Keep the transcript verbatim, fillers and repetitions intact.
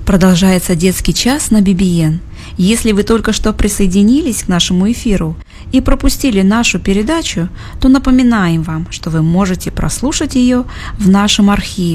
Продолжается детский час на би би эн. Если вы только что присоединились к нашему эфиру и пропустили нашу передачу, то напоминаем вам, что вы можете прослушать ее в нашем архиве.